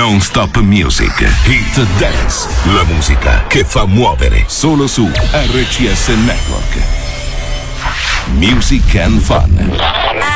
Non Stop Music, Hit Dance, la musica che fa muovere, solo su RCS Network. Music and Fun.